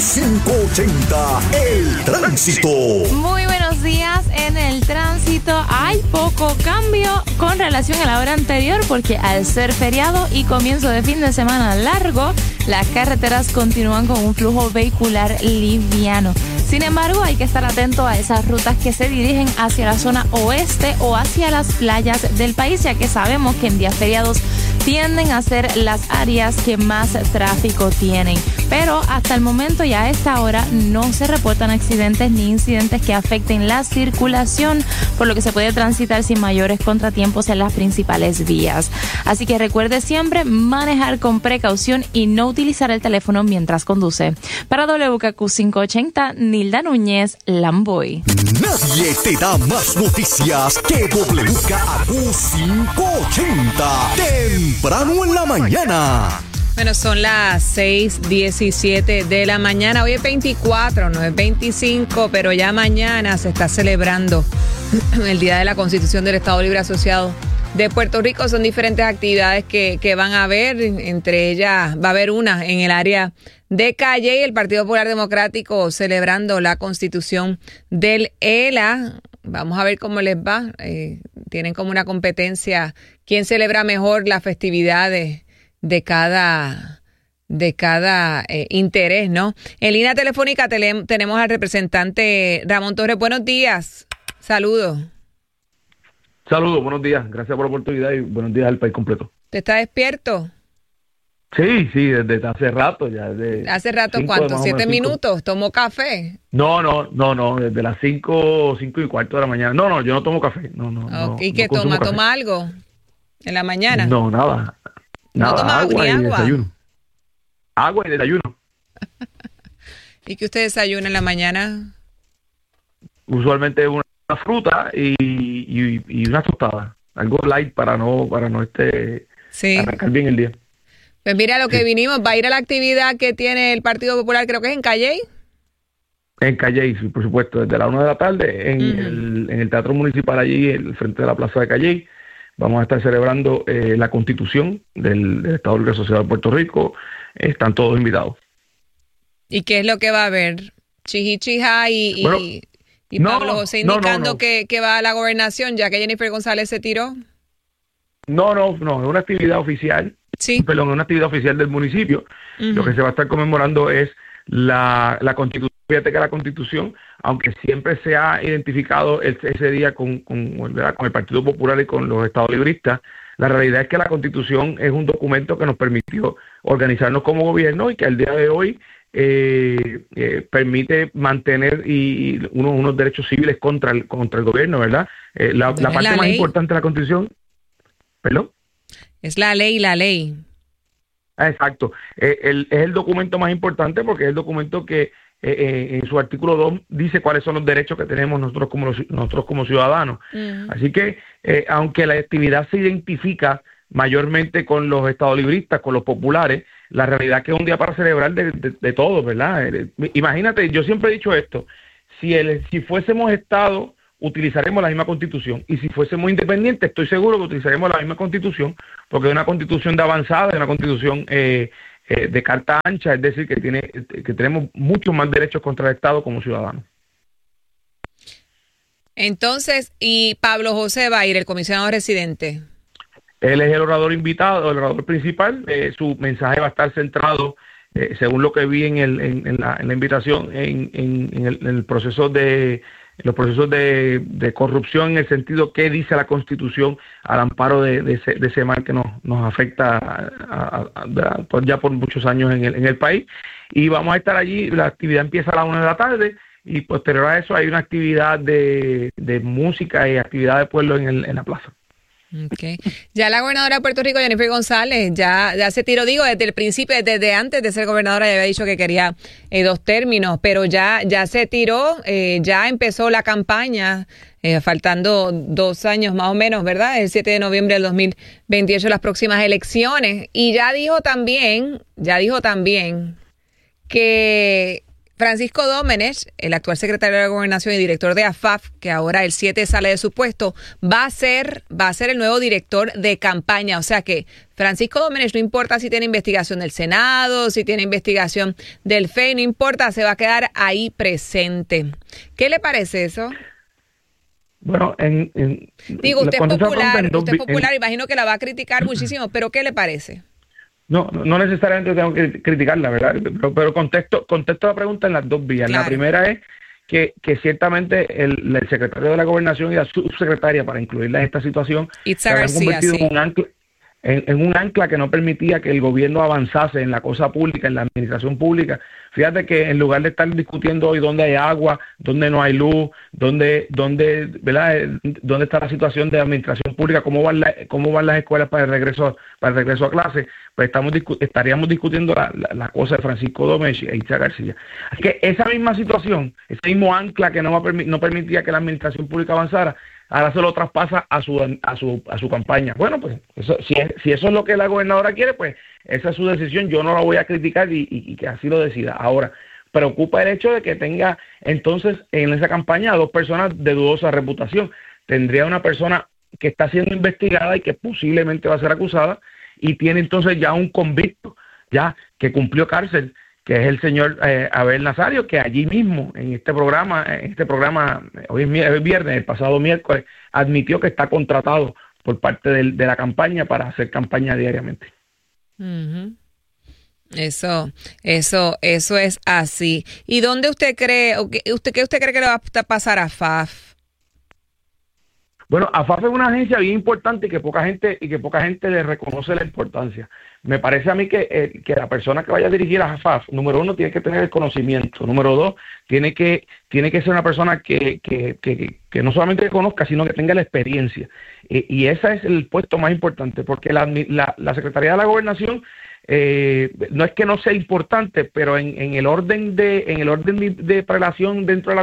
580 El Tránsito. Muy buenos días. En el tránsito hay poco cambio con relación a la hora anterior, porque al ser feriado y comienzo de fin de semana largo, las carreteras continúan con un flujo vehicular liviano. Sin embargo, hay que estar atento a esas rutas que se dirigen hacia la zona oeste o hacia las playas del país, ya que sabemos que en días feriados tienden a ser las áreas que más tráfico tienen. Pero hasta el momento y a esta hora no se reportan accidentes ni incidentes que afecten la circulación, por lo que se puede transitar sin mayores contratiempos en las principales vías. Así que recuerde siempre manejar con precaución y no utilizar el teléfono mientras conduce. Para WKQ 580, Nilda Núñez, Lamboy. Nadie te da más noticias que WKAQ 580. Temprano en la mañana. Bueno, son las 6:17 de la mañana. Hoy es 24, no es 25, pero ya mañana se está celebrando el Día de la Constitución del Estado Libre Asociado de Puerto Rico. Son diferentes actividades que van a haber. Entre ellas va a haber una en el área de Calley, el Partido Popular Democrático celebrando la Constitución del ELA. Vamos a ver cómo les va. Tienen como una competencia quién celebra mejor las festividades de cada interés, ¿no? En línea telefónica tenemos al representante Ramón Torres. Buenos días. Saludos. Saludos, buenos días. Gracias por la oportunidad y buenos días al país completo. ¿Te está despierto? Sí, desde hace rato ya. ¿Hace rato cuánto? 7 minutos. ¿Tomó café? No, desde las 5:15 de la mañana. No, yo no tomo café. No. ¿Y qué toma? Café. ¿Toma algo en la mañana? No, nada. ¿No toma agua ni y agua? Desayuno. Agua y desayuno. ¿Y qué usted desayuna en la mañana? Usualmente una fruta y una tostada. Algo light para no arrancar bien el día. Pues mira lo que vinimos. ¿Va a ir a la actividad que tiene el Partido Popular, creo que es en Calley? En Calley, sí, por supuesto, desde la 1 de la tarde en el Teatro Municipal allí, frente de la Plaza de Calley. Vamos a estar celebrando la Constitución del Estado Libre Asociado de Puerto Rico. Están todos invitados. ¿Y qué es lo que va a haber? ¿Chihichija y Pablo José indicando que va a la gobernación, ya que Jennifer González se tiró? No, es una actividad oficial. Sí. Perdón, es una actividad oficial del municipio. Lo que se va a estar conmemorando es la Constitución. Fíjate que la Constitución, aunque siempre se ha identificado ese día con el Partido Popular y con los Estados Libristas, la realidad es que la Constitución es un documento que nos permitió organizarnos como gobierno y que al día de hoy permite mantener unos derechos civiles contra el gobierno, ¿verdad? La parte más importante de la Constitución, ¿perdón? Es la ley. Exacto. Es el documento más importante porque es el documento que en su artículo 2 dice cuáles son los derechos que tenemos nosotros como ciudadanos. Así que aunque la actividad se identifica mayormente con los estadolibristas, con los populares, la realidad es que es un día para celebrar de todo, ¿verdad? Imagínate, yo siempre he dicho esto, si fuésemos Estado, utilizaremos la misma Constitución, y si fuésemos independientes, estoy seguro que utilizaremos la misma Constitución, porque es una Constitución de avanzada, es una Constitución de carta ancha, es decir, que tenemos muchos más derechos contra el Estado como ciudadanos. Entonces, ¿y Pablo José va a ir, el comisionado residente? Él es el orador invitado, el orador principal. Su mensaje va a estar centrado, según lo que vi en la invitación, en el proceso los procesos de corrupción, en el sentido que dice la Constitución al amparo de ese mal que nos afecta ya por muchos años en el país. Y vamos a estar allí. La actividad empieza a las 1 de la tarde y posterior a eso hay una actividad de música y actividad de pueblo en la plaza. Okay. Ya la gobernadora de Puerto Rico, Jennifer González, ya se tiró, desde el principio, desde antes de ser gobernadora, ya había dicho que quería 2 términos, pero ya se tiró, ya empezó la campaña, faltando 2 años más o menos, ¿verdad? El 7 de noviembre del 2028, las próximas elecciones, y ya dijo también que Francisco Domenech, el actual secretario de la Gobernación y director de AFAF, que ahora el 7 sale de su puesto, va a ser el nuevo director de campaña. O sea que Francisco Domenech, no importa si tiene investigación del Senado, si tiene investigación del FEI, no importa, se va a quedar ahí presente. ¿Qué le parece eso? Bueno, usted es popular, imagino que la va a criticar muchísimo, pero ¿qué le parece? No necesariamente tengo que criticarla, ¿verdad? Pero contesto la pregunta en las 2 vías. Claro. La primera es que ciertamente el secretario de la Gobernación y la subsecretaria, para incluirla en esta situación, se habían convertido en un ancla que no permitía que el gobierno avanzase en la cosa pública, en la administración pública. Fíjate que en lugar de estar discutiendo hoy dónde hay agua, dónde no hay luz, ¿verdad? Dónde está la situación de administración pública, cómo van las escuelas para el regreso a clase, pues estaríamos discutiendo la cosa de Francisco Domenech e Itza García. Así que esa misma situación, ese mismo ancla que no permitía que la administración pública avanzara, ahora se lo traspasa a su campaña. Bueno, pues si eso es lo que la gobernadora quiere, pues esa es su decisión, yo no la voy a criticar y que así lo decida. Ahora, preocupa el hecho de que tenga entonces en esa campaña a 2 personas de dudosa reputación. Tendría una persona que está siendo investigada y que posiblemente va a ser acusada, y tiene entonces ya un convicto, ya que cumplió cárcel, que es el señor Abel Nazario, que allí mismo, en este programa, hoy es viernes, el pasado miércoles, admitió que está contratado por parte de la campaña para hacer campaña diariamente. Uh-huh. Eso es así. ¿Y dónde usted cree, qué usted cree que le va a pasar a FAF? Bueno, AFAF es una agencia bien importante y que poca gente le reconoce la importancia. Me parece a mí que la persona que vaya a dirigir a AFAF, número 1, tiene que tener el conocimiento. Número 2, tiene que ser una persona que no solamente conozca, sino que tenga la experiencia. Y ese es el puesto más importante, porque la Secretaría de la Gobernación no es que no sea importante, pero en el orden de prelación dentro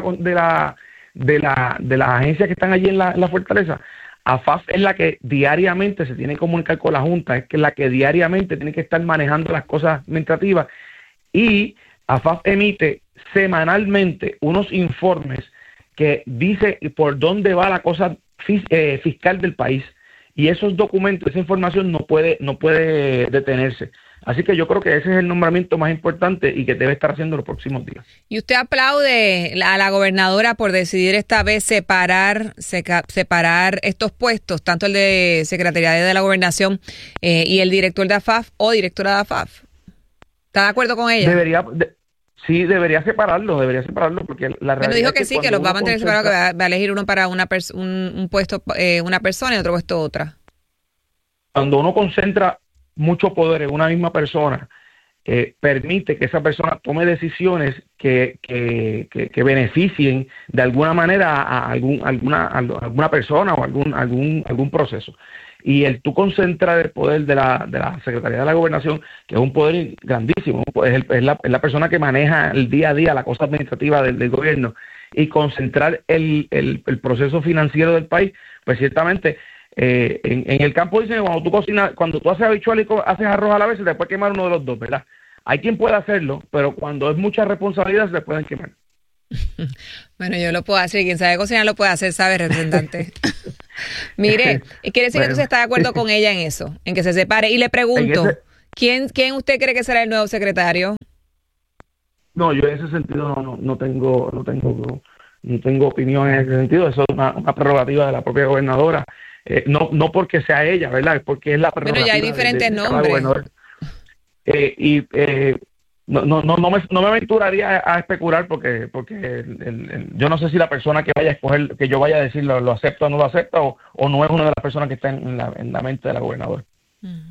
de las agencias que están allí en la fortaleza, AFAF es la que diariamente se tiene que comunicar con la Junta, es la que diariamente tiene que estar manejando las cosas administrativas, y AFAF emite semanalmente unos informes que dice por dónde va la cosa fiscal del país, y esos documentos, esa información no puede detenerse. Así que yo creo que ese es el nombramiento más importante y que debe estar haciendo los próximos días. ¿Y usted aplaude a la gobernadora por decidir esta vez separar estos puestos, tanto el de Secretaría de la Gobernación y el director de AFAF o directora de AFAF? ¿Está de acuerdo con ella? Debería separarlo porque la realidad dijo es que sí, que los va a mantener separados, que va a elegir uno para un puesto una persona y otro puesto otra. Cuando uno concentra mucho poder en una misma persona, permite que esa persona tome decisiones que beneficien de alguna manera a alguna persona o algún proceso. Y el tú concentrar el poder de la Secretaría de la Gobernación, que es un poder grandísimo, es la persona que maneja el día a día la cosa administrativa del gobierno, y concentrar el proceso financiero del país, pues ciertamente en el campo dicen que cuando tú haces habichuelas y haces arroz a la vez, se te puede quemar uno de los dos, ¿verdad? Hay quien puede hacerlo, pero cuando es mucha responsabilidad se te pueden quemar. Bueno, yo lo puedo hacer, quien sabe cocinar lo puede hacer, ¿sabe, representante? Mire, quiere decir que usted está de acuerdo con ella en eso, en que se separe. Y le pregunto, ¿quién usted cree que será el nuevo secretario? No, yo en ese sentido no tengo opinión en ese sentido. Eso es una prerrogativa de la propia gobernadora. No porque sea ella, ¿verdad? Es porque es la prerrogativa. Pero ya hay diferentes nombres. No me aventuraría a especular porque yo no sé si la persona que vaya a escoger, que yo vaya a decir lo acepta o no lo acepta, o no es una de las personas que está en la mente de la gobernadora.